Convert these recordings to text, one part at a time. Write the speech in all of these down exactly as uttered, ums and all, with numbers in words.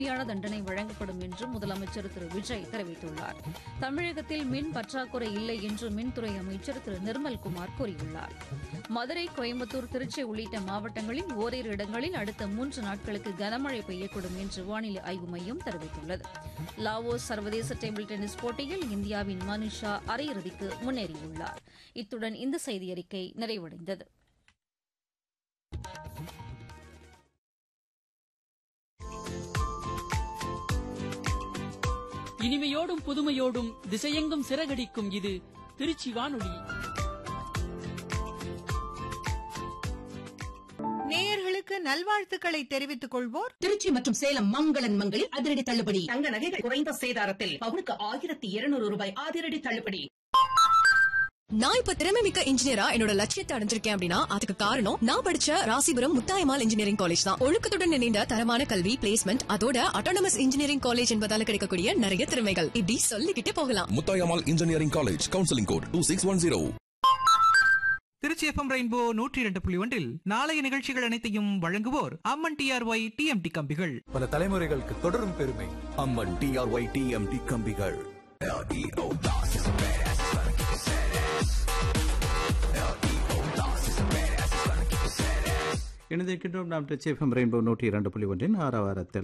கடுமையான தண்டனை வழங்கப்படும் என்று முதலமைச்சர் திரு விஜய் தெரிவித்துள்ளார். தமிழகத்தில் மின் பற்றாக்குறை இல்லை என்று மின்துறை அமைச்சர் திரு நிர்மல்குமார் கூறியுள்ளார். மதுரை, கோயம்புத்தூர், திருச்சி உள்ளிட்ட மாவட்டங்களில் ஓரிரு இடங்களில் அடுத்த மூன்று நாட்களுக்கு கனமழை பெய்யக்கூடும் என்று வானிலை ஆய்வு மையம் தெரிவித்துள்ளது. லாவோஸ் சர்வதேச டேபிள் டென்னிஸ் போட்டியில் இந்தியாவின் மனிஷா அரையிறுதிக்கு முன்னேறியுள்ளார். இத்துடன் இந்த செய்தியறிக்கை நிறைவடைந்தது. இனிமையோடும் புதுமையோடும் திசையெங்கும் சிறகடிக்கும் இது திருச்சி வானொலி. நேயர்களுக்கு நல்வாழ்த்துக்களை தெரிவித்துக் கொள்வோர் திருச்சி மற்றும் சேலம் மங்களன் மங்களில் அதிரடி தள்ளுபடி. தங்க நகைகள் குறைந்த சேதாரத்தில் பவுனுக்கு ஆயிரத்தி இருநூறு ரூபாய் அதிரடி தள்ளுபடி. நான் இப்ப திறமை மிக்க இன்ஜினியரா என்னோட லட்சியத்தை அடைஞ்சிருக்கேன் அப்படின்னா அதுக்கு காரணம் நான் படிச்ச ராசிபுரம் முத்தாயம்மாள் இன்ஜினியரிங் காலேஜ் தான். ஒழுக்கத்துடன் இணைந்த தரமான கல்வி, பிளேஸ்மெண்ட், அதோட அட்டானமஸ் இன்ஜினியரிங் காலேஜ் என்பதால கிடைக்கக்கூடிய நிறைய திறமைகள் இப்படி சொல்லிக்கிட்டே போகலாம். Muthayammal engineering college, counselling code two six one zero. Trichy FM rainbow நூற்றி இரண்டு புள்ளி ஒன்றில் நாளைய நிகழ்ச்சிகள் அனைத்தையும் வழங்குவோர் அம்மன் டிஆர்ஒய் டிஎம்டி கம்பிகள். பல தலைமுறைகளுக்கு தொடரும் பெருமை அம்மன் டிஆர்ஒய் டிஎம்டி கம்பிகள். இணைந்திருக்கின்றோம் நாம் திருச்சி எஃப்எம் ரெயின்போ நூற்றி இரண்டு புள்ளி ஒன்றின் ஆரவாரத்தில்.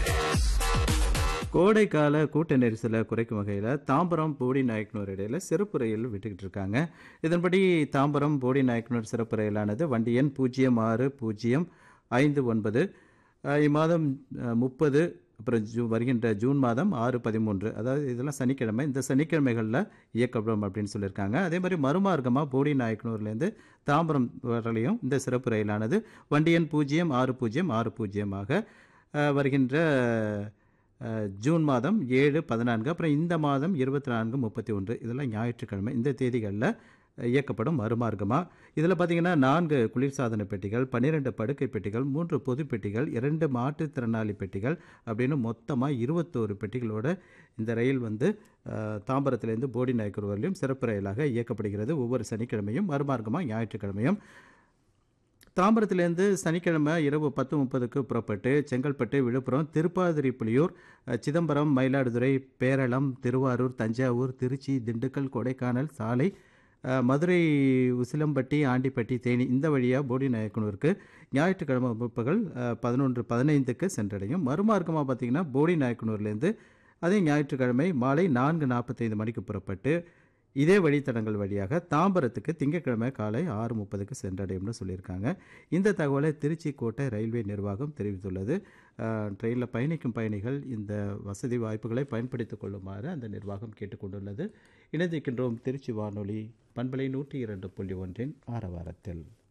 கோடைக்கால கூட்ட நெரிசலை குறைக்கும் வகையில் தாம்பரம் போடி நாயக்கனூர் இடையில சிறப்பு ரயில் விட்டுக்கிட்டு இருக்காங்க. இதன்படி தாம்பரம் போடி நாயக்கனூர் சிறப்பு ரயிலானது வண்டி எண் பூஜ்ஜியம் ஆறு பூஜ்ஜியம் ஐந்து ஒன்பது இம்மாதம் முப்பது அப்புறம் ஜூ வருகின்ற ஜூன் மாதம் ஆறு பதிமூன்று அதாவது இதெல்லாம் சனிக்கிழமை, இந்த சனிக்கிழமைகளில் இயக்கப்படும் அப்படின்னு சொல்லியிருக்காங்க. அதே மாதிரி மறுமார்க்கமாக போடி நாயக்கனூர்லேருந்து தாம்பரம் வரலையும் இந்த சிறப்பு ரயிலானது வண்டி எண் பூஜ்ஜியம் ஆறு பூஜ்ஜியம் ஆறு பூஜ்ஜியமாக வருகின்ற ஜூன் மாதம் ஏழு பதினான்கு அப்புறம் இந்த மாதம் இருபத்தி நான்கு முப்பத்தி ஒன்று இதெல்லாம் ஞாயிற்றுக்கிழமை இந்த தேதிகளில் இயக்கப்படும் மறுமார்க்கமாக. இதில் பார்த்திங்கன்னா நான்கு குளிர்சாதன பெட்டிகள், பன்னிரெண்டு படுக்கை பெட்டிகள், மூன்று பொது பெட்டிகள், இரண்டு மாற்றுத்திறனாளி பெட்டிகள் அப்படின்னு மொத்தமாக இருபத்தோரு பெட்டிகளோடு இந்த ரயில் வந்து தாம்பரத்திலேருந்து போடி நாயக்கனூர் வரலையும் சிறப்பு ரயிலாக இயக்கப்படுகிறது. ஒவ்வொரு சனிக்கிழமையும் மறுமார்க்கமாக ஞாயிற்றுக்கிழமையும். தாம்பரத்திலேருந்து சனிக்கிழமை இரவு பத்து முப்பதுக்கு புறப்பட்டு செங்கல்பட்டு, விழுப்புரம், திருப்பாதிரிப்புலியூர், சிதம்பரம், மயிலாடுதுறை, பேரளம், திருவாரூர், தஞ்சாவூர், திருச்சி, திண்டுக்கல், கொடைக்கானல் சாலை, மதுரை, உசிலம்பட்டி, ஆண்டிப்பட்டி, தேனி இந்த வழியாக போடி நாயக்கனூருக்கு ஞாயிற்றுக்கிழமை முற்பகல் பதினொன்று பதினைந்துக்கு சென்றடையும். மறுமார்க்கமாக பார்த்திங்கன்னா போடி நாயக்கனூர்லேருந்து அதே ஞாயிற்றுக்கிழமை மாலை நான்கு நாற்பத்தைந்து மணிக்கு புறப்பட்டு இதே வழித்தடங்கள் வழியாக தாம்பரத்துக்கு திங்கட்கிழமை காலை ஆறு முப்பதுக்கு சென்றடையும்னு சொல்லியிருக்காங்க. இந்த தகவலை திருச்சி கோட்டை ரயில்வே நிர்வாகம் தெரிவித்துள்ளது. ட்ரெயினில் பயணிக்கும் பயணிகள் இந்த வசதி வாய்ப்புகளை பயன்படுத்திக் கொள்ளுமாறு அந்த நிர்வாகம் கேட்டுக்கொண்டுள்ளது. இணைந்திருக்கின்றோம் திருச்சி வானொலி பண்பலை நூற்றி இரண்டு புள்ளி ஒன்றின் ஆரவாரத்தில்.